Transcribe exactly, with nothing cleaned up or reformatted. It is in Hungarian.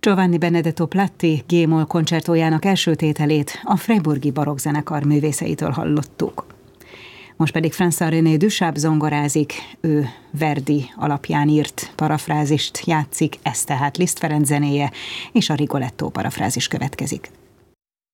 Giovanni Benedetto Platti G-moll koncertójának első tételét a Freiburgi barokkzenekar művészeitől hallottuk. Most pedig François-René Duchappe zongorázik, ő Verdi alapján írt parafrázist játszik, ez tehát Liszt Ferenc zenéje, és a Rigoletto parafrázis következik.